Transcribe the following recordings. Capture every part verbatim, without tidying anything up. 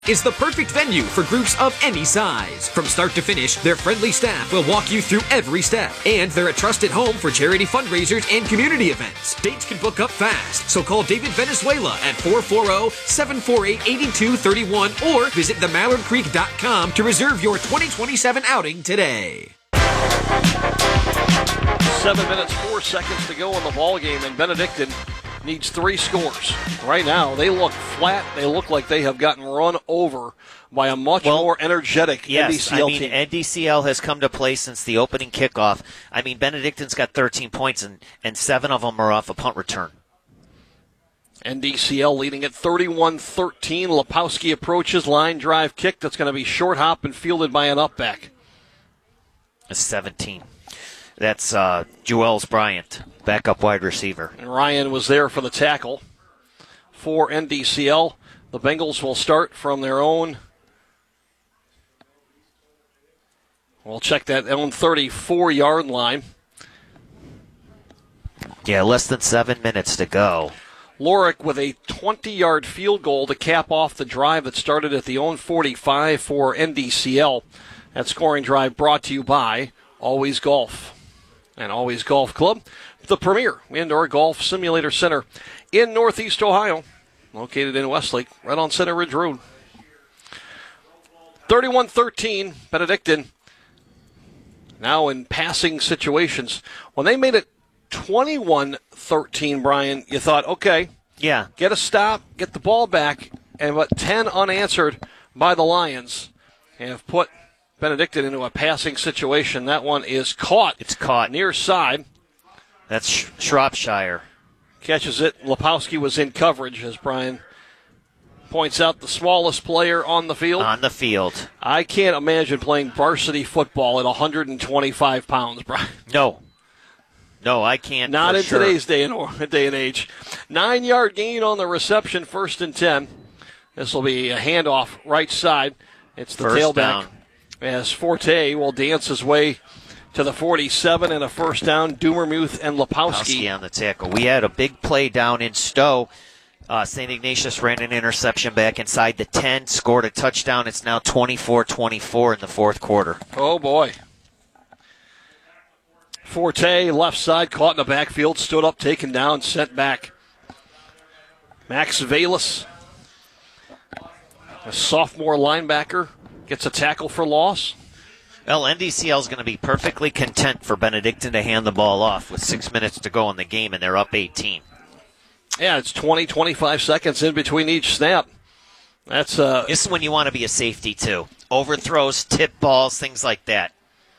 is the perfect venue for groups of any size. From start to finish, their friendly staff will walk you through every step. And they're a trusted home for charity fundraisers and community events. Dates can book up fast, so call David Venezuela at four four zero, seven four eight, eight two three one or visit the mallard creek dot com to reserve your twenty twenty-seven outing today. Seven minutes, four seconds to go in the ball game, and Benedictine needs three scores. Right now, they look flat. They look like they have gotten run over by a much well, more energetic yes, N D C L I mean, team. N D C L has come to play since the opening kickoff. I mean, Benedictine's got thirteen points, and, and seven of them are off a punt return. N D C L leading at thirty-one thirteen. Lepowski approaches, line drive kick that's going to be short hop and fielded by an upback. A seventeen. That's uh, Juelz Bryant, backup wide receiver. And Ryan was there for the tackle for N D C L. The Bengals will start from their own. We'll check that own thirty-four-yard line. Yeah, less than seven minutes to go. Lorick with a twenty-yard field goal to cap off the drive that started at the own forty-five for N D C L. That scoring drive brought to you by Always Golf and Always Golf Club, the premier indoor golf simulator center in Northeast Ohio, located in Westlake, right on Center Ridge Road. thirty-one thirteen, Benedictine now in passing situations. When they made it twenty-one thirteen, Brian, you thought, okay, yeah, get a stop, get the ball back, and but ten unanswered by the Lions have put Benedictine into a passing situation. That one is caught. It's caught. Near side. That's Sh- Shropshire. Catches it. Lepowski was in coverage, as Brian points out, the smallest player on the field. On the field. I can't imagine playing varsity football at one hundred twenty-five pounds, Brian. No. No, I can't. Not in sure. today's day and, day and age. Nine-yard gain on the reception, first and ten. This will be a handoff right side. It's the First tailback. down. As Forte will dance his way to the forty-seven and a first down. Dumermuth and Lepowski. Lepowski on the tackle. We had a big play down in Stowe. Uh, Saint Ignatius ran an interception back inside the ten, scored a touchdown. It's now twenty-four twenty-four in the fourth quarter. Oh, boy. Forte, left side, caught in the backfield, stood up, taken down, sent back. Max Valus, a sophomore linebacker, gets a tackle for loss. Well, N D C L is going to be perfectly content for Benedictine to hand the ball off with six minutes to go in the game, and they're up eighteen. Yeah, it's twenty, twenty-five seconds in between each snap. That's uh. This is when you want to be a safety, too. Overthrows, tip balls, things like that.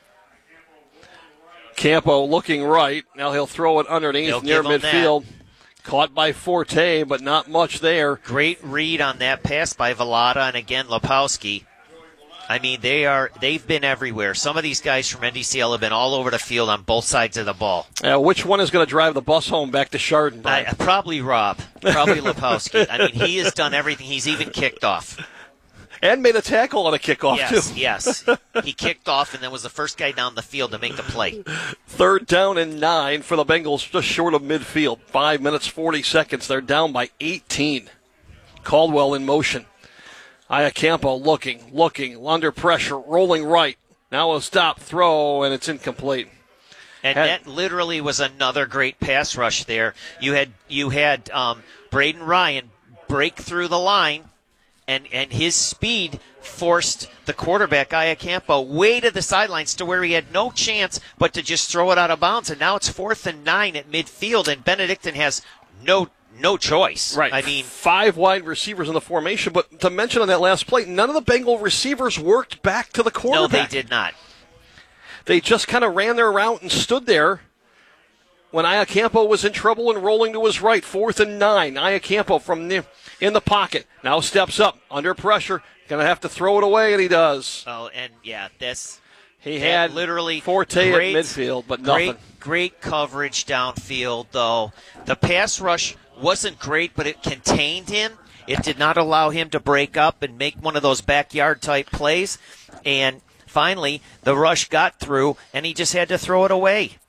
Campo looking right. Now he'll throw it underneath They'll near give him midfield. that. Caught by Forte, but not much there. Great read on that pass by Velada, and again, Lepowski. I mean, they are, they've been everywhere. Some of these guys from N D C L have been all over the field on both sides of the ball. Uh, which one is going to drive the bus home back to Chardon? I, probably Rob. Probably Lepowski. I mean, he has done everything. He's even kicked off. And made a tackle on a kickoff, yes, too. Yes, He kicked off and then was the first guy down the field to make the play. Third down and nine for the Bengals, just short of midfield. Five minutes, forty seconds. They're down by eighteen. Caldwell in motion. Iacampo looking, looking, under pressure, rolling right. Now a stop, throw, and it's incomplete. And Had, that literally was another great pass rush there. You had you had um, Braden Ryan break through the line, and, and his speed forced the quarterback, Iacampo, way to the sidelines to where he had no chance but to just throw it out of bounds. And now it's fourth and nine at midfield, and Benedictine has no no choice. Right. I mean, five wide receivers in the formation, but to mention on that last play, none of the Bengal receivers worked back to the quarterback. No, they did not. They just kind of ran their route and stood there when Iacampo was in trouble and rolling to his right. Fourth and nine. Iacampo from near, in the pocket. Now steps up, under pressure. Going to have to throw it away, and he does. Oh, and yeah, this He had literally Forte great, at midfield, but nothing. Great, great coverage downfield, though. The pass rush wasn't great, but it contained him. It did not allow him to break up and make one of those backyard-type plays. And finally, the rush got through, and he just had to throw it away.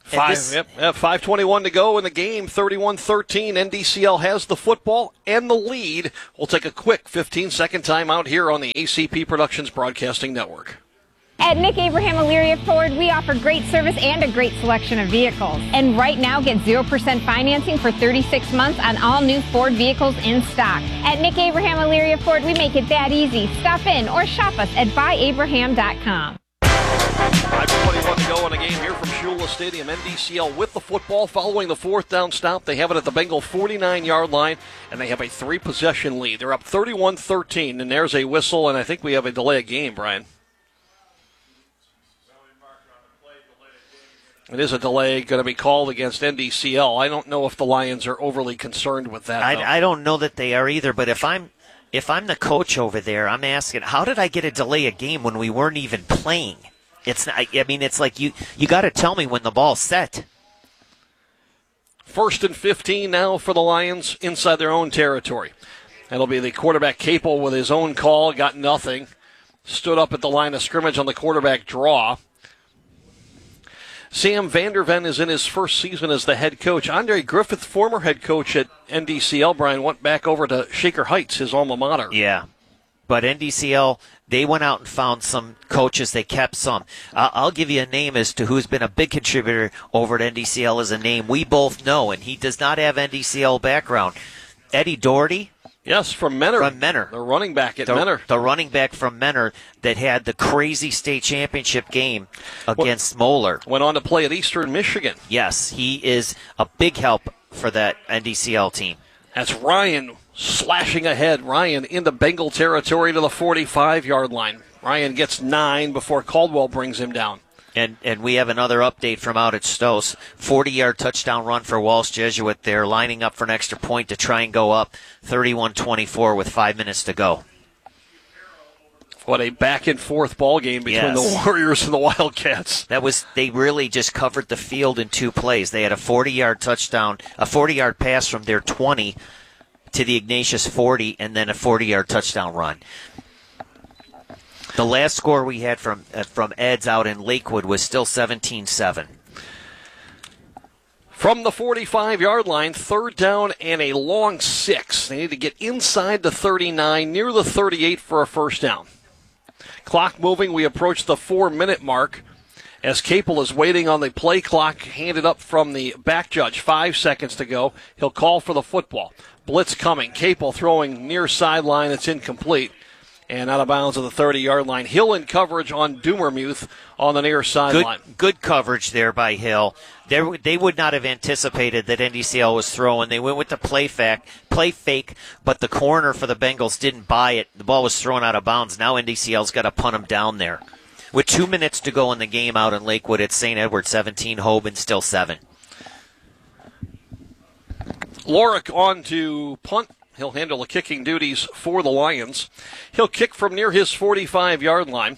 Five, this, yep, yep, five twenty-one to go in the game, thirty-one thirteen. N D C L has the football and the lead. We'll take a quick fifteen-second timeout here on the A C P Productions Broadcasting Network. At Nick Abraham Elyria Ford, we offer great service and a great selection of vehicles. And right now, get zero percent financing for thirty-six months on all new Ford vehicles in stock. At Nick Abraham Elyria Ford, we make it that easy. Stop in or shop us at buy abraham dot com. five twenty-one to go in the game here from Shula Stadium. N D C L with the football following the fourth down stop. They have it at the Bengal forty-nine-yard line, and they have a three-possession lead. They're up thirty-one thirteen, and there's a whistle, and I think we have a delay of game, Brian. It is a delay going to be called against N D C L. I don't know if the Lions are overly concerned with that. I, I don't know that they are either, but if I'm if I'm the coach over there, I'm asking, how did I get a delay of game when we weren't even playing? It's not, I mean, it's like you, you got to tell me when the ball's set. First and fifteen now for the Lions inside their own territory. That'll be the quarterback Capel with his own call, got nothing. Stood up at the line of scrimmage on the quarterback draw. Sam Vanderven is in his first season as the head coach. Andre Griffith, former head coach at N D C L, Brian, went back over to Shaker Heights, his alma mater. Yeah, but N D C L, they went out and found some coaches. They kept some. Uh, I'll give you a name as to who's been a big contributor over at N D C L as a name we both know, and he does not have N D C L background. Eddie Doherty. Yes, from Menor. From Menor. The running back at the, Menor. The running back from Menor that had the crazy state championship game against Moeller. Went on to play at Eastern Michigan. Yes, he is a big help for that N D C L team. That's Ryan slashing ahead. Ryan into Bengal territory to the forty-five-yard line. Ryan gets nine before Caldwell brings him down. And and we have another update from out at Stos. forty-yard touchdown run for Walsh Jesuit there, lining up for an extra point to try and go up thirty-one twenty-four with five minutes to go. What a back-and-forth ball game between yes. the Warriors and the Wildcats. That was they really just covered the field in two plays. They had a forty-yard touchdown, a forty-yard pass from their twenty to the Ignatius forty, and then a forty-yard touchdown run. The last score we had from uh, from Eds out in Lakewood was still seventeen seven. From the forty-five-yard line, third down and a long six. They need to get inside the thirty-nine, near the thirty-eight for a first down. Clock moving, we approach the four-minute mark as Capel is waiting on the play clock handed up from the back judge. Five seconds to go. He'll call for the football. Blitz coming. Capel throwing near sideline. It's incomplete. And out of bounds at the thirty-yard line. Hill in coverage on Doomermuth on the near sideline. Good, good coverage there by Hill. There, they would not have anticipated that N D C L was throwing. They went with the play, fact, play fake, but the corner for the Bengals didn't buy it. The ball was thrown out of bounds. Now N D C L's got to punt him down there. With two minutes to go in the game out in Lakewood, it's Saint Edward seventeen, Hoban still seven. Lorick on to punt. He'll handle the kicking duties for the Lions. He'll kick from near his forty-five-yard line.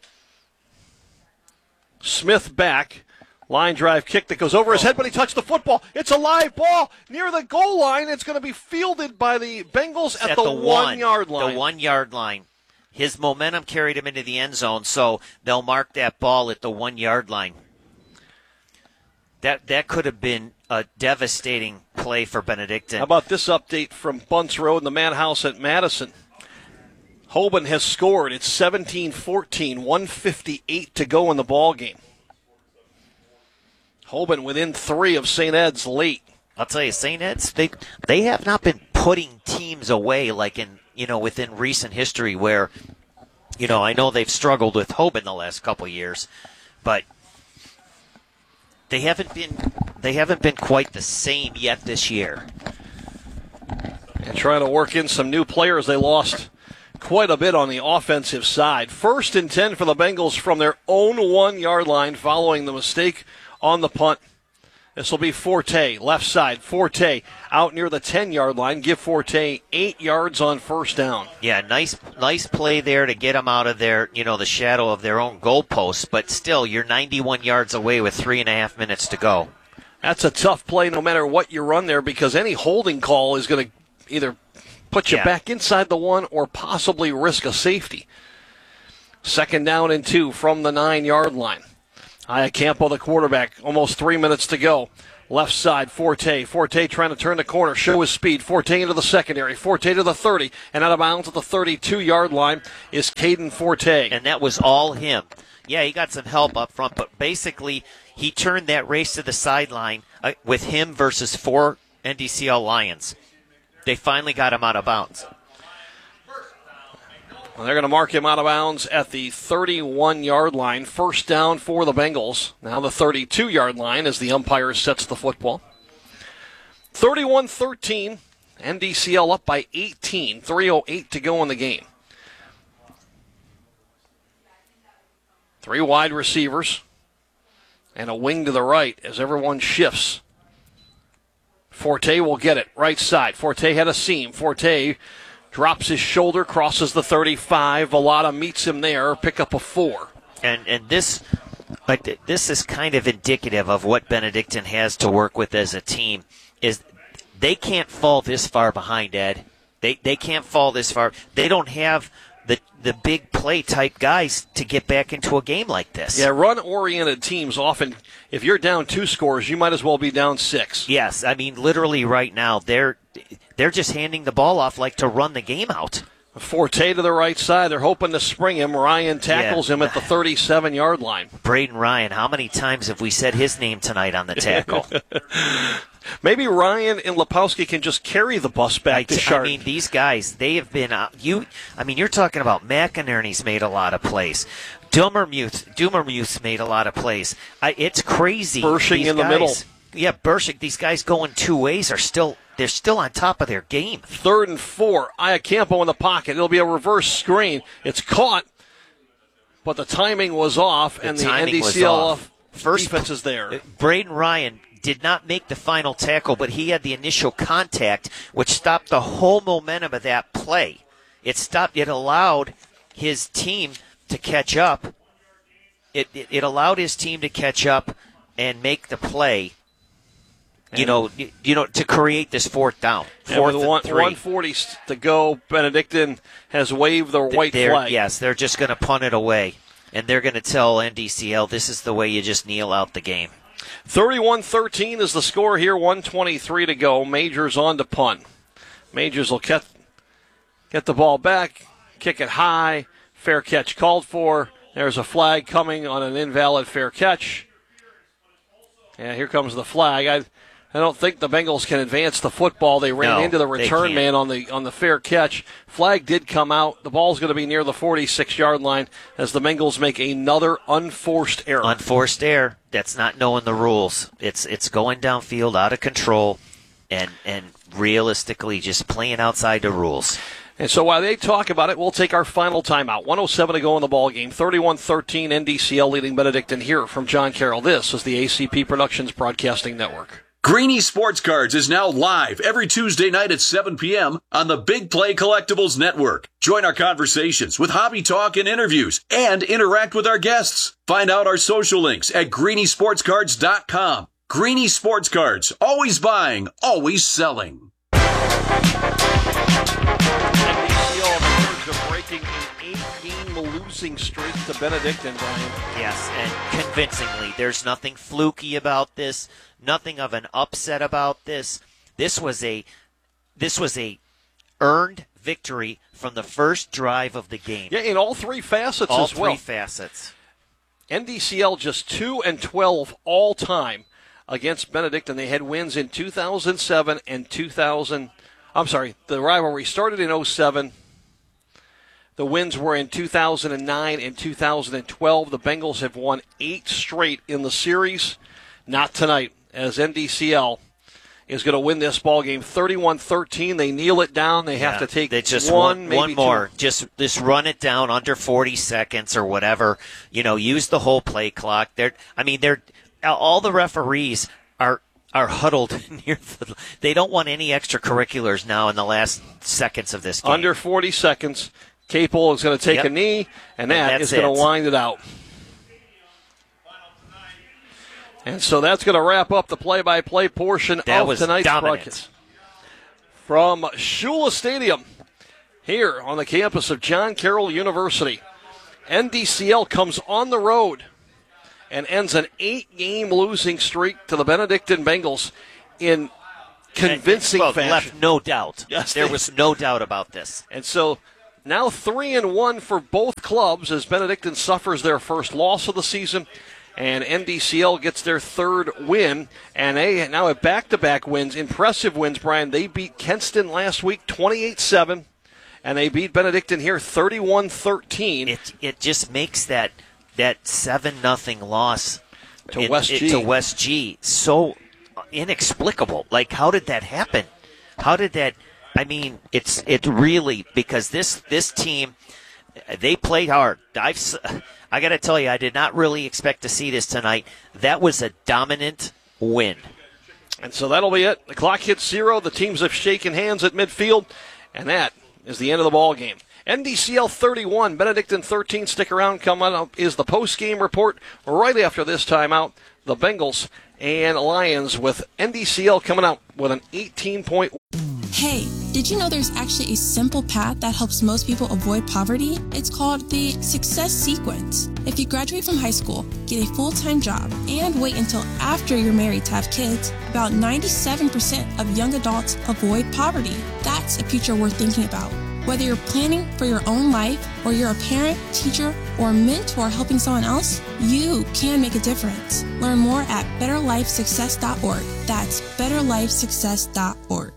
Smith back. Line drive kick that goes over his head, but he touched the football. It's a live ball near the goal line. It's going to be fielded by the Bengals at, at the, the one-yard one, line. The one-yard line. His momentum carried him into the end zone, so they'll mark that ball at the one-yard line. That that could have been a devastating play for Benedictine. How about this update from Bunts Road and the Madhouse at Madison? Hoban has scored. It's seventeen fourteen, one fifty-eight to go in the ball game. Hoban within three of Saint Ed's late. I'll tell you, Saint Ed's, they they have not been putting teams away like in you know within recent history where, you know, I know they've struggled with Hoban the last couple of years, but they haven't been they haven't been quite the same yet this year. And trying to work in some new players. They lost quite a bit on the offensive side. First and ten for the Bengals from their own one-yard line following the mistake on the punt. This will be Forte, left side. Forte out near the ten-yard line. Give Forte eight yards on first down. Yeah, nice nice play there to get them out of their, you know, the shadow of their own goalposts. But still, you're ninety-one yards away with three and a half minutes to go. That's a tough play no matter what you run there because any holding call is going to either put you yeah. back inside the one or possibly risk a safety. Second down and two from the nine-yard line. Iacampo, the quarterback, almost three minutes to go. Left side, Forte. Forte trying to turn the corner, show his speed. Forte into the secondary. Forte to the thirty, and out of bounds at the thirty-two-yard line is Caden Forte. And that was all him. Yeah, he got some help up front, but basically he turned that race to the sideline uh, with him versus four N D C L Lions. They finally got him out of bounds. Well, they're going to mark him out of bounds at the thirty-one-yard line. First down for the Bengals. Now the thirty-two-yard line as the umpire sets the football. thirty-one thirteen. N D C L up by eighteen. three oh eight to go in the game. Three wide receivers and a wing to the right as everyone shifts. Forte will get it. Right side. Forte had a seam. Forte drops his shoulder, crosses the thirty-five. Velada meets him there. Pick up a four. And and this, like this is kind of indicative of what Benedictine has to work with as a team. Is they can't fall this far behind, Ed. They they can't fall this far. They don't have the the big play type guys to get back into a game like this. Yeah, run-oriented teams often, if you're down two scores, you might as well be down six. Yes, I mean, literally right now, they're they're just handing the ball off like to run the game out. Forte to the right side. They're hoping to spring him. Ryan tackles yeah. him at the thirty-seven-yard line. Braden Ryan, how many times have we said his name tonight on the tackle? Maybe Ryan and Lepowski can just carry the bus back I, to Chardon. I mean, these guys, they have been uh, you. I mean, you're talking about McInerney's made a lot of plays. Dummermuth, Dummermuth's made a lot of plays. I, it's crazy. Bershing these in the guys, middle. Yeah, Bershing. These guys going two ways are still they're still on top of their game. Third and four. Iacampo in the pocket. It'll be a reverse screen. It's caught, but the timing was off, The and the timing N D was C L off. First defense is there. Braden Ryan did not make the final tackle, but he had the initial contact, which stopped the whole momentum of that play. It stopped. It allowed his team to catch up. It it, it allowed his team to catch up and make the play. You know, you, you know, to create this fourth down, fourth and one, and three. one forty to go. Benedictine has waved the white they're, flag. Yes, they're just going to punt it away, and they're going to tell N D C L this is the way you just kneel out the game. thirty-one thirteen is the score here. one twenty-three to go. Majors on to punt. Majors will get get the ball back, kick it high. Fair catch called for. There's a flag coming on an invalid fair catch. Yeah, here comes the flag. I. I don't think the Bengals can advance the football. They ran no, into the return man on the on the fair catch. Flag did come out. The ball's going to be near the forty-six-yard line as the Bengals make another unforced error. Unforced error. That's not knowing the rules. It's it's going downfield out of control and and realistically just playing outside the rules. And so while they talk about it, we'll take our final timeout. one oh seven to go in the ball game. thirty-one thirteen N D C L leading Benedictine here from John Carroll. This is the A C P Productions Broadcasting Network. Greeny Sports Cards is now live every Tuesday night at seven p.m. on the Big Play Collectibles Network. Join our conversations with hobby talk and interviews and interact with our guests. Find out our social links at greeny sports cards dot com. Greeny Sports Cards, always buying, always selling. N D C L on the verge of breaking an eight-game losing streak to Benedictine, Brian. Yes, and convincingly. There's nothing fluky about this. Nothing of an upset about this. This was a this was a earned victory from the first drive of the game. Yeah, in all three facets all as well. All three facets. N D C L just two and twelve all time against Benedictine. They had wins in two thousand seven and two thousand. I'm sorry, the rivalry started in oh seven. The wins were in two thousand nine and two thousand twelve. The Bengals have won eight straight in the series. Not tonight, as N D C L is going to win this ball game thirty-one thirteen. They kneel it down. They have yeah, to take they just one, one, maybe one more. two. Just just run it down under forty seconds or whatever. You know, use the whole play clock. They're, I mean, they're all the referees are are huddled near the. They don't want any extracurriculars now in the last seconds of this game. Under forty seconds. Capel is going to take yep. a knee, and that and is going to wind it out. And so that's going to wrap up the play-by-play portion that of was tonight's dominant. broadcast. From Shula Stadium, here on the campus of John Carroll University, N D C L comes on the road and ends an eight-game losing streak to the Benedictine Bengals in convincing well, fashion. Left no doubt. Yes, there they, was no doubt about this. And so now three and one for both clubs as Benedictine suffers their first loss of the season, and N D C L gets their third win, and they now have back-to-back wins, impressive wins, Brian. They beat Kenston last week twenty-eight seven, and they beat Benedictine here thirty-one thirteen. It it just makes that that seven nothing loss to in, West it, G to West G so inexplicable. Like, how did that happen? How did that? I mean, it's it really because this this team, they played hard. I've I got to tell you, I did not really expect to see this tonight. That was a dominant win. And so that'll be it. The clock hits zero. The teams have shaken hands at midfield, and that is the end of the ball game. N D C L thirty-one, Benedictine thirteen. Stick around. Coming up is the post-game report right after this timeout. The Bengals and Lions with N D C L coming out with an eighteen-point. Hey, did you know there's actually a simple path that helps most people avoid poverty? It's called the Success Sequence. If you graduate from high school, get a full-time job, and wait until after you're married to have kids, about ninety-seven percent of young adults avoid poverty. That's a future worth thinking about. Whether you're planning for your own life, or you're a parent, teacher, or mentor helping someone else, you can make a difference. Learn more at better life success dot org. That's better life success dot org.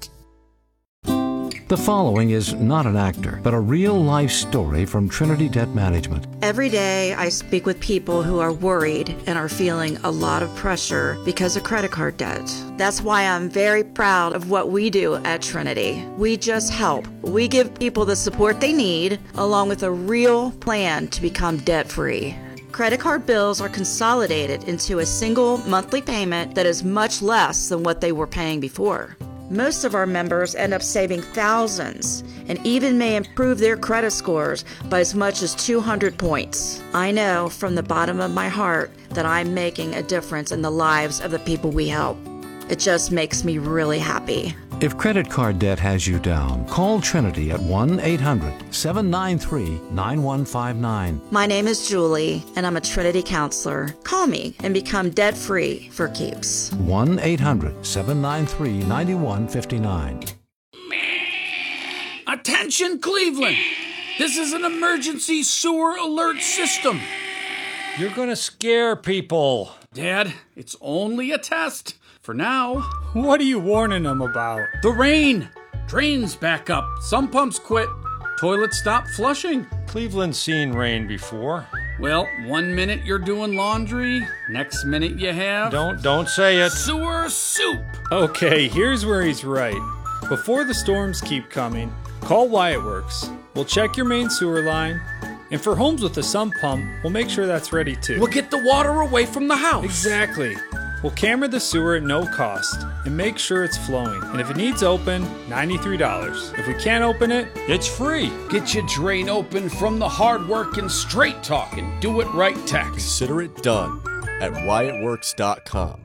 The following is not an actor, but a real-life story from Trinity Debt Management. Every day I speak with people who are worried and are feeling a lot of pressure because of credit card debt. That's why I'm very proud of what we do at Trinity. We just help. We give people the support they need, along with a real plan to become debt-free. Credit card bills are consolidated into a single monthly payment that is much less than what they were paying before. Most of our members end up saving thousands and even may improve their credit scores by as much as two hundred points. I know from the bottom of my heart that I'm making a difference in the lives of the people we help. It just makes me really happy. If credit card debt has you down, call Trinity at one eight hundred seven nine three nine one five nine. My name is Julie, and I'm a Trinity counselor. Call me and become debt-free for keeps. one eight hundred seven nine three nine one five nine. Attention, Cleveland! This is an emergency sewer alert system. You're gonna scare people. Dad, it's only a test. For now. What are you warning them about? The rain. Drains back up. Some pumps quit. Toilets stop flushing. Cleveland's seen rain before. Well, one minute you're doing laundry, next minute you have... Don't, don't say it. Sewer soup. Okay, here's where he's right. Before the storms keep coming, call Wyatt Works. We'll check your main sewer line. And for homes with a sump pump, we'll make sure that's ready too. We'll get the water away from the house. Exactly. We'll camera the sewer at no cost and make sure it's flowing. And if it needs open, ninety-three dollars. If we can't open it, it's free. Get your drain open from the hard work and straight talking. Do it right tax. Consider it done at Wyatt Works dot com.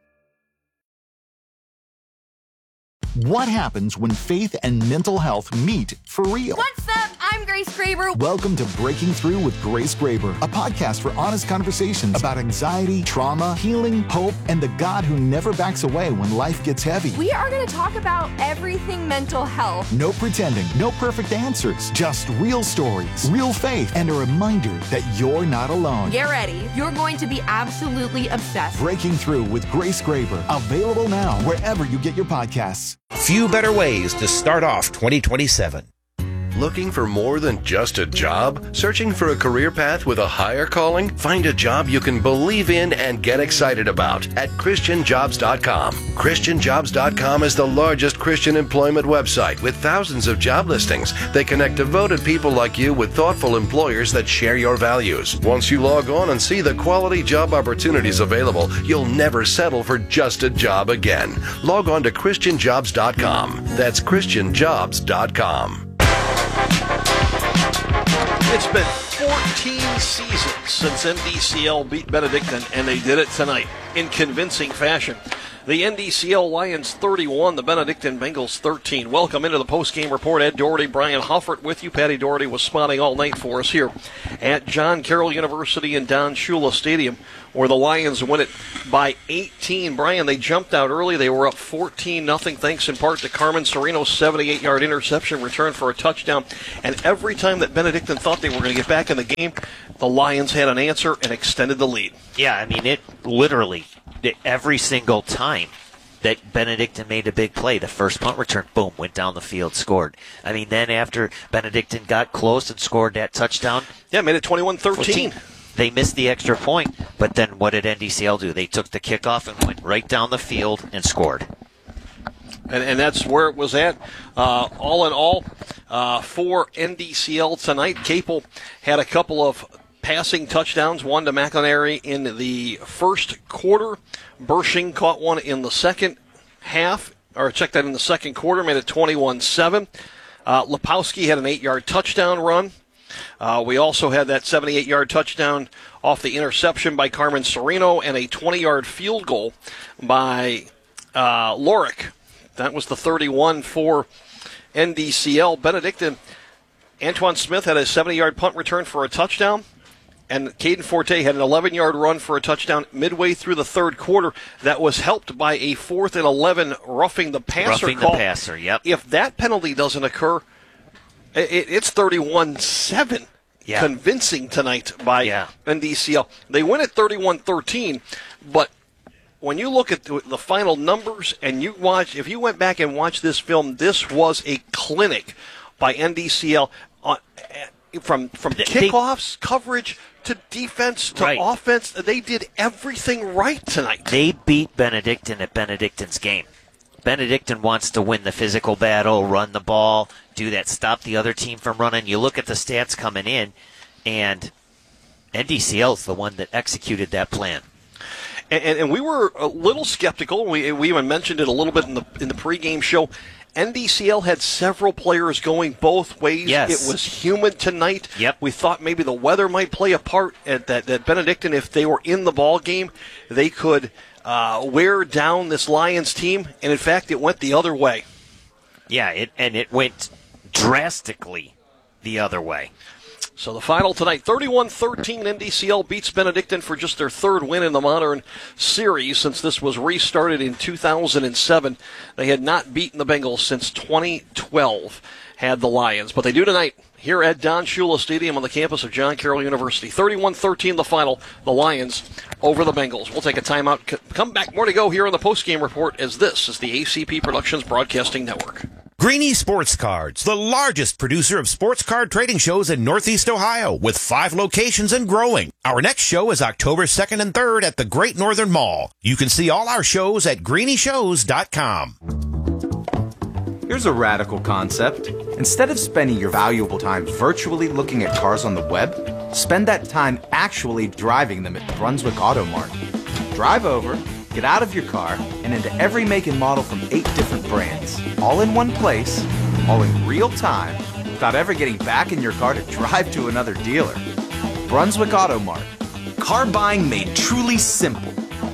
What happens when faith and mental health meet for real? What's up? I'm Grace Graber. Welcome to Breaking Through with Grace Graber, a podcast for honest conversations about anxiety, trauma, healing, hope, and the God who never backs away when life gets heavy. We are going to talk about everything mental health. No pretending, no perfect answers, just real stories, real faith, and a reminder that you're not alone. Get ready. You're going to be absolutely obsessed. Breaking Through with Grace Graber, available now wherever you get your podcasts. Few better ways to start off twenty twenty-seven. Looking for more than just a job? Searching for a career path with a higher calling? Find a job you can believe in and get excited about at Christian Jobs dot com. Christian Jobs dot com is the largest Christian employment website with thousands of job listings. They connect devoted people like you with thoughtful employers that share your values. Once you log on and see the quality job opportunities available, you'll never settle for just a job again. Log on to Christian Jobs dot com. That's Christian Jobs dot com. It's been fourteen seasons since N D C L beat Benedictine, and they did it tonight in convincing fashion. The N D C L Lions thirty-one, the Benedictine Bengals thirteen. Welcome into the post-game report. Ed Doherty, Brian Huffert with you. Patty Doherty was spotting all night for us here at John Carroll University and Don Shula Stadium, where the Lions win it by eighteen. Brian, they jumped out early. They were up fourteen nothing, thanks in part to Carmen Sereno's seventy-eight-yard interception return for a touchdown. And every time that Benedictine thought they were going to get back in the game, the Lions had an answer and extended the lead. Yeah, I mean, it literally, every single time that Benedictine made a big play, the first punt return, boom, went down the field, scored. I mean, then after Benedictine got close and scored that touchdown. Yeah, made it twenty-one thirteen. They missed the extra point, but then what did N D C L do? They took the kickoff and went right down the field and scored. And, and that's where it was at. Uh, all in all, uh, for N D C L tonight, Capel had a couple of passing touchdowns, one to McInerney in the first quarter. Bershing caught one in the second half, or check that in the second quarter, made it twenty-one seven. Uh, Lepowski had an eight-yard touchdown run. Uh, we also had that seventy-eight-yard touchdown off the interception by Carmen Sereno and a twenty-yard field goal by uh, Lorick. That was the thirty-one for N D C L. Benedictine, Antoine Smith had a seventy-yard punt return for a touchdown, and Caden Forte had an eleven-yard run for a touchdown midway through the third quarter. That was helped by a fourth and eleven roughing the passer roughing call. the passer, yep. If that penalty doesn't occur, it, it's thirty-one seven. Yeah. Convincing tonight by yeah. N D C L. They win at thirty-one thirteen, but when you look at the final numbers and you watch, if you went back and watched this film, this was a clinic by N D C L on, from from they, kickoffs, coverage, to defense, to right. offense. They did everything right tonight. They beat Benedictine at Benedictine's game. Benedictine wants to win the physical battle, run the ball, do that, stop the other team from running. You look at the stats coming in, and N D C L is the one that executed that plan. And, and, and we were a little skeptical. We we even mentioned it a little bit in the in the pregame show. N D C L had several players going both ways. Yes. It was humid tonight. Yep. We thought maybe the weather might play a part at that, that Benedictine, if they were in the ball game, they could uh, wear down this Lions team. And, in fact, it went the other way. Yeah, it and it went drastically the other way. So the final tonight, thirty-one thirteen, N D C L beats Benedictine for just their third win in the Modern Series since this was restarted in two thousand seven. They had not beaten the Bengals since twenty twelve, had the Lions. But they do tonight here at Don Shula Stadium on the campus of John Carroll University. thirty-one thirteen the final, the Lions over the Bengals. We'll take a timeout. Come back, more to go here on the postgame report, as this is the A C P Productions Broadcasting Network. Greeny Sports Cards, the largest producer of sports card trading shows in Northeast Ohio, with five locations and growing. Our next show is October second and third at the Great Northern Mall. You can see all our shows at greeny shows dot com. Here's a radical concept. Instead of spending your valuable time virtually looking at cars on the web, spend that time actually driving them at Brunswick Auto Mart. Drive over, get out of your car, and into every make and model from eight different brands. All in one place, all in real time, without ever getting back in your car to drive to another dealer. Brunswick Auto Mart. Car buying made truly simple.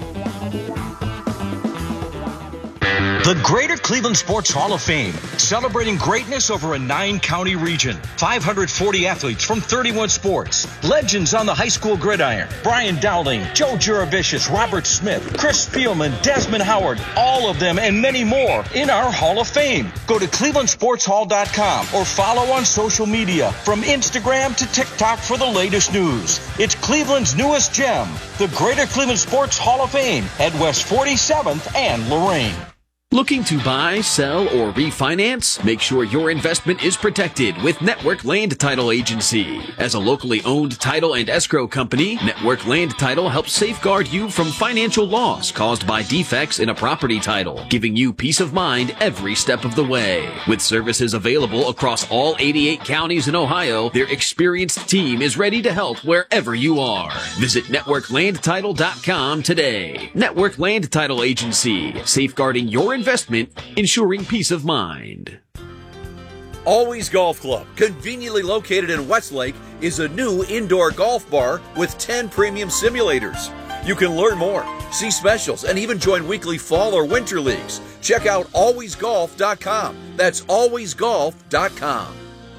The Greater Cleveland Sports Hall of Fame, celebrating greatness over a nine-county region. five hundred forty athletes from thirty-one sports. Legends on the high school gridiron. Brian Dowling, Joe Juravicius, Robert Smith, Chris Spielman, Desmond Howard, all of them and many more in our Hall of Fame. Go to cleveland sports hall dot com or follow on social media from Instagram to TikTok for the latest news. It's Cleveland's newest gem, the Greater Cleveland Sports Hall of Fame at West forty-seventh and Lorraine. Looking to buy, sell, or refinance? Make sure your investment is protected with Network Land Title Agency. As a locally owned title and escrow company, Network Land Title helps safeguard you from financial loss caused by defects in a property title, giving you peace of mind every step of the way. With services available across all eighty-eight counties in Ohio, their experienced team is ready to help wherever you are. Visit network land title dot com today. Network Land Title Agency, safeguarding your investment, ensuring peace of mind. Always Golf Club, conveniently located in Westlake, is a new indoor golf bar with ten premium simulators. You can learn more, see specials, and even join weekly fall or winter leagues. Check out always golf dot com. That's always golf dot com.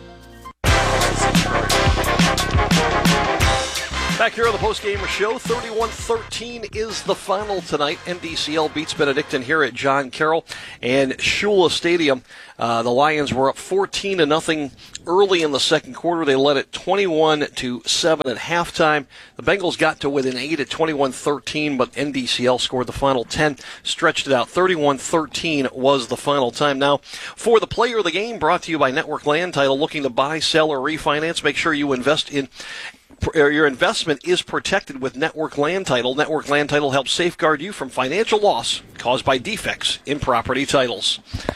Back here on the postgamer show, thirty-one thirteen is the final tonight. N D C L beats Benedictine here at John Carroll and Shula Stadium. Uh, the Lions were up fourteen to nothing early in the second quarter. They led it twenty-one to seven at halftime. The Bengals got to within eight at twenty-one thirteen, but N D C L scored the final ten, stretched it out. thirty-one thirteen was the final time. Now, for the player of the game, brought to you by Network Land Title. Looking to buy, sell, or refinance, make sure you invest in your investment is protected with Network Land Title. Network Land Title helps safeguard you from financial loss caused by defects in property titles.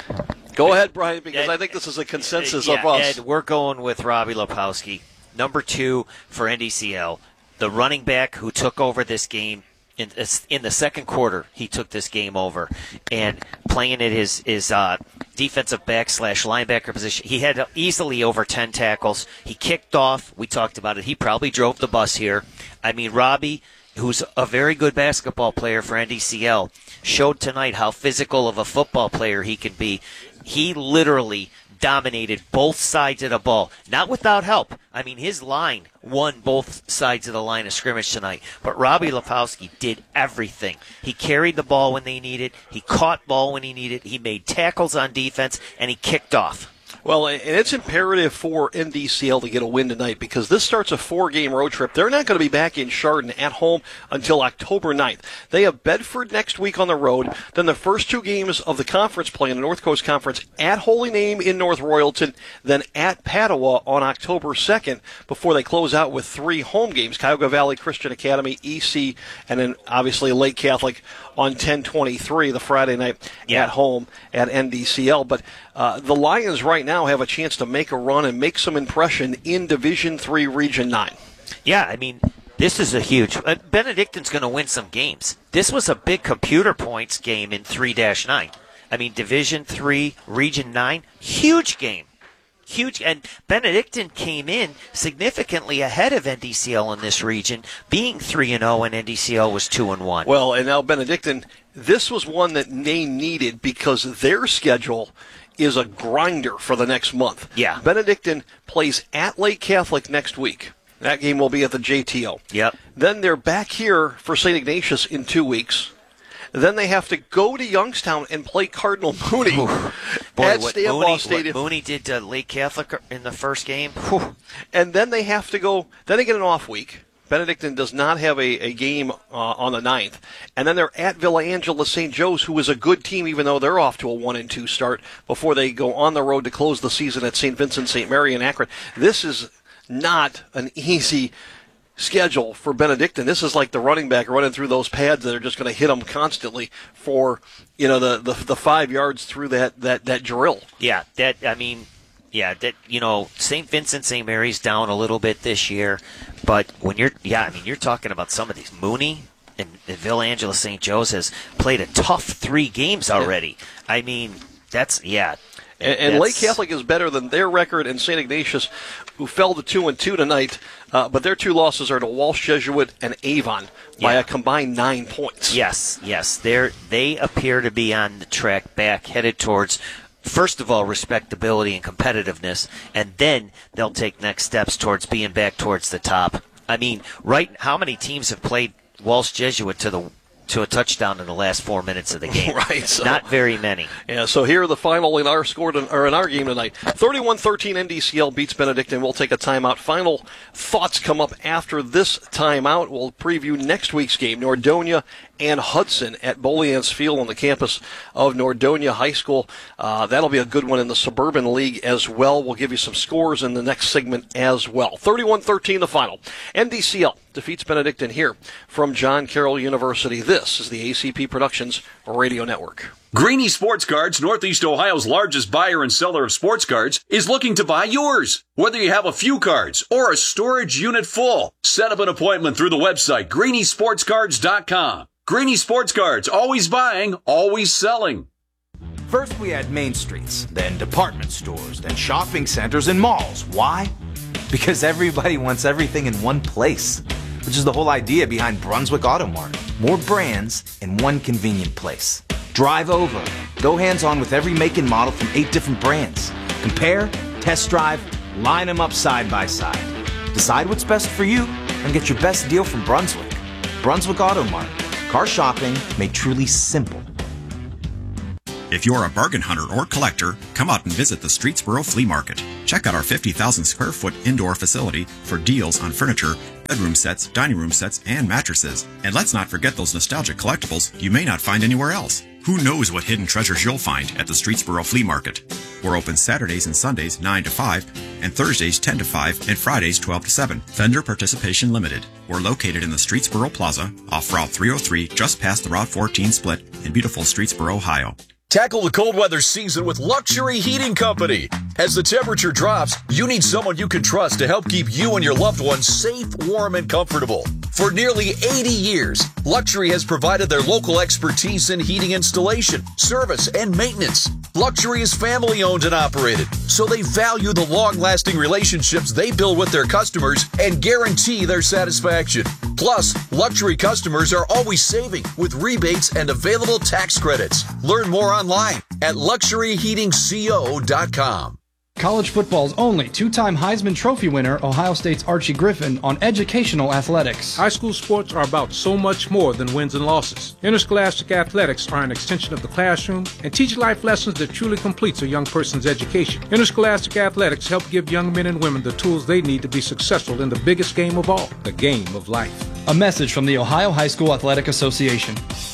Go ahead, Brian, because Ed, I think this is a consensus yeah, of us. Ed, we're going with Robbie Lepowski. Number two for N D C L, the running back who took over this game. In, in the second quarter, he took this game over, and playing at his, his uh, defensive back slash linebacker position, he had easily over ten tackles. He kicked off. We talked about it. He probably drove the bus here. I mean, Robbie, who's a very good basketball player for N D C L, showed tonight how physical of a football player he can be. He literally dominated both sides of the ball, not without help. I mean, his line won both sides of the line of scrimmage tonight. But Robbie Lepowski did everything. He carried the ball when they needed. He caught ball when he needed. He made tackles on defense, and he kicked off. Well, and it's imperative for N D C L to get a win tonight because this starts a four-game road trip. They're not going to be back in Chardon at home until October ninth. They have Bedford next week on the road, then the first two games of the conference play in the North Coast Conference at Holy Name in North Royalton, then at Padua on October second before they close out with three home games, Cuyahoga Valley Christian Academy, E C, and then obviously Lake Catholic on ten twenty-three, the Friday night yeah. at home at N D C L. But uh, the Lions right now have a chance to make a run and make some impression in Division three, Region nine. Yeah, I mean, this is a huge uh, – Benedictine's going to win some games. This was a big computer points game in three dash nine. I mean, Division three, Region nine, huge game. Huge, and Benedictine came in significantly ahead of N D C L in this region, being three and oh, and N D C L was two and one. Well, and now Benedictine, this was one that they needed because their schedule is a grinder for the next month. Yeah. Benedictine plays at Lake Catholic next week. That game will be at the J T O. Yep. Then they're back here for Saint Ignatius in two weeks. Then they have to go to Youngstown and play Cardinal Mooney Ooh, boy, at what Stanbaugh Mooney, Stadium. What Mooney did to Lake Catholic in the first game. Whew. And then they have to go, then they get an off week. Benedictine does not have a, a game uh, on the ninth. And then they're at Villa Angela Saint Joe's, who is a good team, even though they're off to a one and two start, before they go on the road to close the season at Saint Vincent Saint Mary in Akron. This is not an easy schedule for Benedictine. This is like the running back running through those pads that are just going to hit them constantly for, you know, the, the, the five yards through that, that, that drill. Yeah, that, I mean... Yeah, that you know, Saint Vincent Saint Mary's down a little bit this year, but when you're, yeah, I mean, you're talking about some of these. Mooney and, and Villa Angela Saint Joe's has played a tough three games already. Yeah. I mean, that's yeah. And, and Lake Catholic is better than their record, and Saint Ignatius, who fell to two and two tonight, uh, but their two losses are to Walsh Jesuit and Avon by yeah. a combined nine points. Yes, yes, they they appear to be on the track back, headed towards. First of all, respectability and competitiveness, and then they'll take next steps towards being back towards the top. I mean, right? How many teams have played Walsh Jesuit to the to a touchdown in the last four minutes of the game? Right, so, not very many. Yeah. So here are the final in our score to, or in our game tonight. thirty-one thirteen N D C L beats Benedictine. We'll take a timeout. Final thoughts come up after this timeout. We'll preview next week's game, Nordonia and Hudson at Bolians Field on the campus of Nordonia High School. Uh, that'll be a good one in the Suburban League as well. We'll give you some scores in the next segment as well. thirty-one thirteen the final. N D C L defeats Benedictine here from John Carroll University. This is the A C P Productions Radio Network. Greeny Sports Cards, Northeast Ohio's largest buyer and seller of sports cards, is looking to buy yours. Whether you have a few cards or a storage unit full, set up an appointment through the website greeny sports cards dot com. Greeny Sports Cards, always buying, always selling. First we had main streets, then department stores, then shopping centers and malls. Why? Because everybody wants everything in one place, which is the whole idea behind Brunswick Auto Mart. More brands in one convenient place. Drive over. Go hands-on with every make and model from eight different brands. Compare, test drive, line them up side by side. Decide what's best for you and get your best deal from Brunswick. Brunswick Auto Mart. Car shopping made truly simple. If you're a bargain hunter or collector, come out and visit the Streetsboro Flea Market. Check out our fifty thousand square foot indoor facility for deals on furniture, bedroom sets, dining room sets, and mattresses. And let's not forget those nostalgic collectibles you may not find anywhere else. Who knows what hidden treasures you'll find at the Streetsboro Flea Market? We're open Saturdays and Sundays nine to five, and Thursdays ten to five, and Fridays twelve to seven. Vendor participation limited. We're located in the Streetsboro Plaza, off Route three oh three, just past the Route fourteen split in beautiful Streetsboro, Ohio. Tackle the cold weather season with Luxury Heating Company. As the temperature drops, you need someone you can trust to help keep you and your loved ones safe, warm, and comfortable. For nearly eighty years, Luxury has provided their local expertise in heating installation, service, and maintenance. Luxury is family-owned and operated, so they value the long-lasting relationships they build with their customers and guarantee their satisfaction. Plus, Luxury customers are always saving with rebates and available tax credits. Learn more online at luxury heating co dot com. College football's only two-time Heisman Trophy winner, Ohio State's Archie Griffin, on educational athletics. High school sports are about so much more than wins and losses. Interscholastic athletics are an extension of the classroom and teach life lessons that truly completes a young person's education. Interscholastic athletics help give young men and women the tools they need to be successful in the biggest game of all, the game of life. A message from the Ohio High School Athletic Association.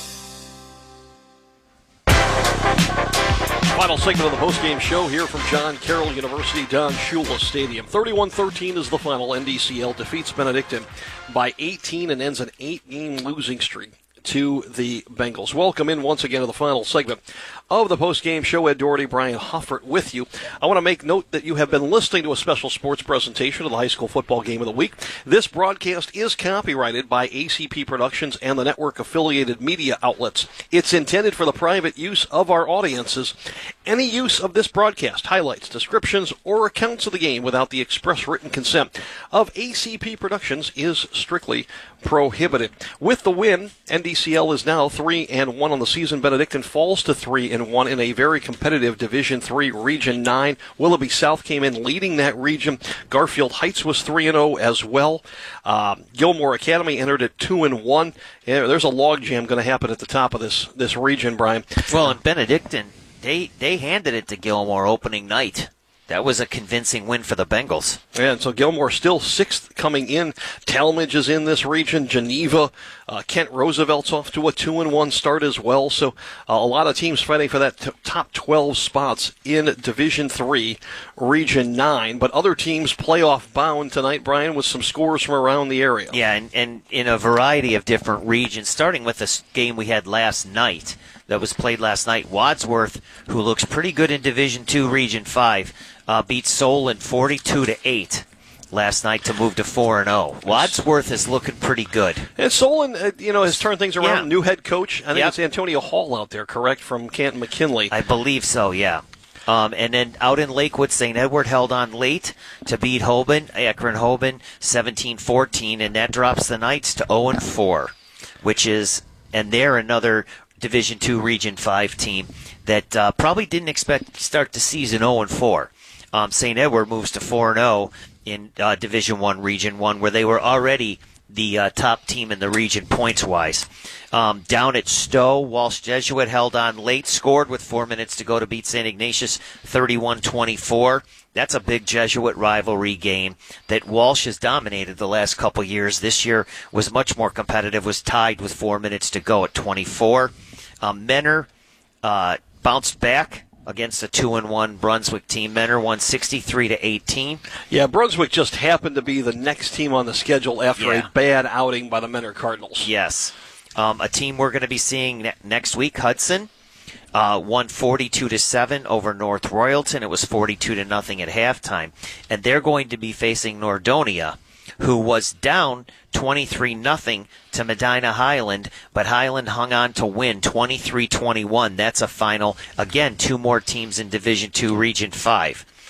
Final segment of the postgame show here from John Carroll University Don Shula Stadium. thirty-one thirteen is the final. N D C L defeats Benedictine by eighteen and ends an eight-game losing streak to the Bengals. Welcome in once again to the final segment of the postgame show. Ed Doherty, Brian Hoffert with you. I want to make note that you have been listening to a special sports presentation of the high school football game of the week. This broadcast is copyrighted by A C P Productions and the network affiliated media outlets. It's intended for the private use of our audiences. Any use of this broadcast, highlights, descriptions, or accounts of the game without the express written consent of A C P Productions is strictly prohibited. With the win, N D C L is now three and one on the season. Benedictine falls to three and one in a very competitive Division three Region nine. Willoughby South came in leading that region. Garfield Heights was three and oh as well. Uh, Gilmore Academy entered at two and one. Yeah, there's a logjam going to happen at the top of this this region, Brian. Well, in Benedictine, they they handed it to Gilmore opening night. That was a convincing win for the Bengals. Yeah, and so Gilmore still sixth coming in. Talmadge is in this region. Geneva, uh, Kent Roosevelt's off to a two and one start as well. So uh, a lot of teams fighting for that t- top twelve spots in Division three, Region nine. But other teams playoff bound tonight, Brian, with some scores from around the area. Yeah, and, and in a variety of different regions, starting with this game we had last night. That was played last night. Wadsworth, who looks pretty good in Division two, Region five, uh, beat Solon forty-two to eight last night to move to four and oh. Wadsworth is looking pretty good. And Solon, uh, you know, has turned things around. Yeah. New head coach. I think Yep. it's Antonio Hall out there, correct, from Canton McKinley. I believe so, yeah. Um, and then out in Lakewood, Saint Edward held on late to beat Hoban, Akron Hoban, seventeen fourteen, and that drops the Knights to oh and four, which is, and they're another Division two Region five team that uh, probably didn't expect to start the season oh and four. Um, Saint Edward moves to four and oh in uh, Division one Region one, where they were already the uh, top team in the region points-wise. Um, down at Stowe, Walsh Jesuit held on late, scored with four minutes to go to beat Saint Ignatius thirty-one twenty-four. That's a big Jesuit rivalry game that Walsh has dominated the last couple years. This year was much more competitive, was tied with four minutes to go at twenty-four. Um, Menor uh, bounced back against a two and one Brunswick team. Menor won sixty-three to eighteen. Yeah, Brunswick just happened to be the next team on the schedule after Yeah. a bad outing by the Menor Cardinals. Yes. Um, a team we're going to be seeing ne- next week, Hudson, uh, won forty-two to seven over North Royalton. It was forty-two to nothing at halftime. And they're going to be facing Nordonia, who was down twenty-three nothing to Medina Highland, but Highland hung on to win twenty-three twenty-one. That's a final. Again, two more teams in Division two, Region five.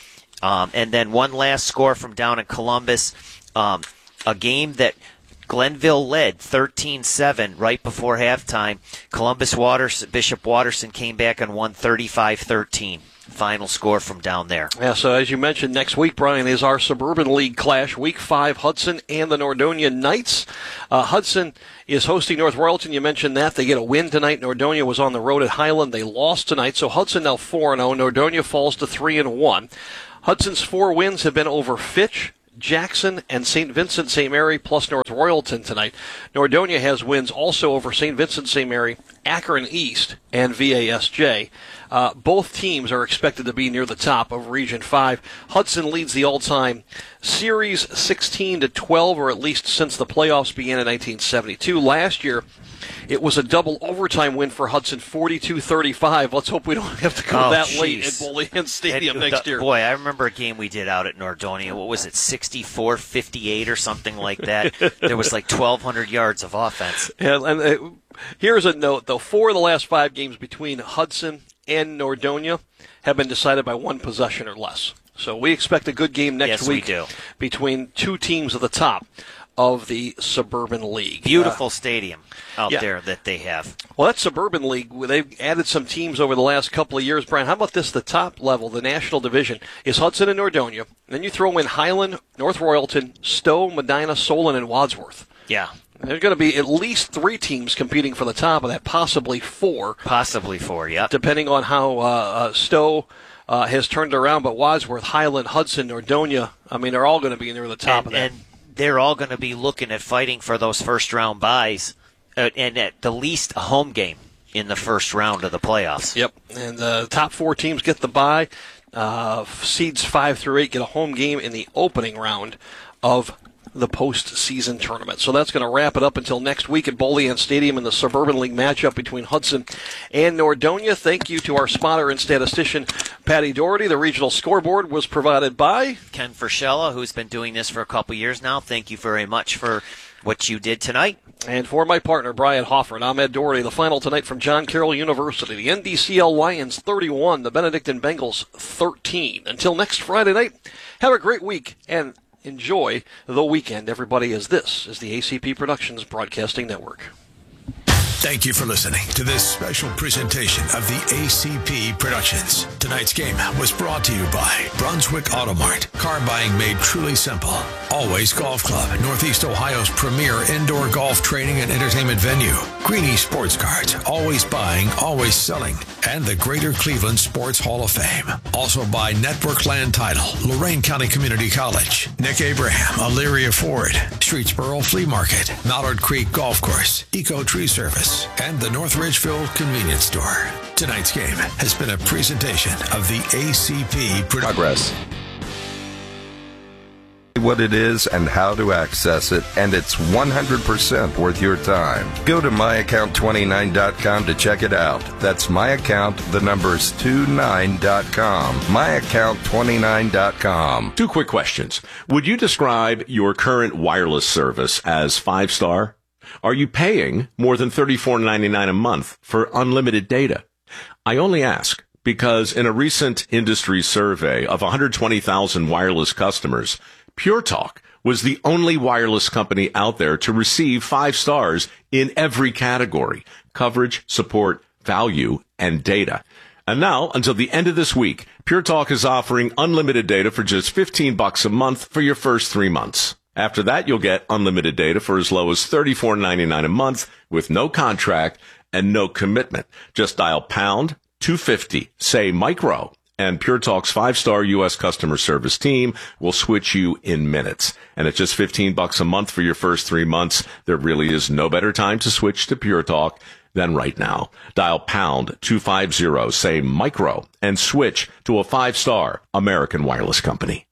Um, and then one last score from down in Columbus, um, a game that Glenville led thirteen seven right before halftime. Columbus Waters, Bishop Watterson came back and won thirty-five thirteen. Final score from down there. Yeah, so as you mentioned, next week, Brian, is our Suburban League clash. Week five, Hudson and the Nordonia Knights. Uh, Hudson is hosting North Royalton. You mentioned that. They get a win tonight. Nordonia was on the road at Highland. They lost tonight. So Hudson now four and oh. Nordonia falls to three and one. Hudson's four wins have been over Fitch, Jackson, and Saint Vincent Saint Mary, plus North Royalton tonight. Nordonia has wins also over Saint Vincent Saint Mary, Akron East, and V A S J. Uh, both teams are expected to be near the top of Region five. Hudson leads the all-time series sixteen to twelve, or at least since the playoffs began in nineteen seventy-two. Last year, it was a double overtime win for Hudson, forty-two thirty-five. Let's hope we don't have to go oh, that geez. late at Bolivian Stadium and, next year. Boy, I remember a game we did out at Nordonia. What was it, sixty-four fifty-eight or something like that? There was like twelve hundred yards of offense. And, and uh, here's a note, though. Four of the last five games between Hudson and Nordonia have been decided by one possession or less. So we expect a good game next yes, week we do. between two teams at the top of the Suburban League. Beautiful uh, stadium out yeah. there that they have. Well, that Suburban League, they've added some teams over the last couple of years. Brian, how about this? The top level, the national division, is Hudson and Nordonia. Then you throw in Highland, North Royalton, Stowe, Medina, Solon, and Wadsworth. Yeah. There's going to be at least three teams competing for the top of that, possibly four. Possibly four, yeah. Depending on how uh, uh, Stowe uh, has turned around. But Wadsworth, Highland, Hudson, Nordonia, I mean, they're all going to be near the top and, of that. And they're all going to be looking at fighting for those first-round byes, uh, and at the least a home game in the first round of the playoffs. Yep, and the top four teams get the bye. Uh, seeds five through eight get a home game in the opening round of the postseason tournament. So that's going to wrap it up until next week at Bolivian Stadium in the Suburban League matchup between Hudson and Nordonia. Thank you to our spotter and statistician, Patty Doherty. The regional scoreboard was provided by Ken Frischella, who's been doing this for a couple years now. Thank you very much for what you did tonight. And for my partner, Brian Hoffer and I'm Ed Doherty, the final tonight from John Carroll University. The N D C L Lions thirty-one, the Benedictine Bengals thirteen. Until next Friday night, have a great week and enjoy the weekend, everybody, as this is the A C P Productions Broadcasting Network. Thank you for listening to this special presentation of the A C P Productions. Tonight's game was brought to you by Brunswick Auto Mart. Car buying made truly simple. Always Golf Club, Northeast Ohio's premier indoor golf training and entertainment venue. Greenie Sports Cards, always buying, always selling. And the Greater Cleveland Sports Hall of Fame. Also by Network Land Title, Lorain County Community College, Nick Abraham, Elyria Ford, Streetsboro Flea Market, Mallard Creek Golf Course, Eco Tree Service, and the North Ridgeville Convenience Store. Tonight's game has been a presentation of the A C P Progress. What it is and how to access it, and it's one hundred percent worth your time. Go to my account twenty-nine dot com to check it out. That's my account, the number's twenty-nine dot com. my account twenty-nine dot com. Two quick questions. Would you describe your current wireless service as five-star? Are you paying more than thirty-four ninety-nine a month for unlimited data? I only ask because in a recent industry survey of one hundred twenty thousand wireless customers, Pure Talk was the only wireless company out there to receive five stars in every category: coverage, support, value, and data. And now, until the end of this week, Pure Talk is offering unlimited data for just fifteen bucks a month for your first three months. After that, you'll get unlimited data for as low as thirty-four ninety-nine a month with no contract and no commitment. Just dial pound two fifty, say micro, and Pure Talk's five-star U S customer service team will switch you in minutes. And at just fifteen bucks a month for your first three months, there really is no better time to switch to Pure Talk than right now. Dial pound two fifty, say micro, and switch to a five-star American wireless company.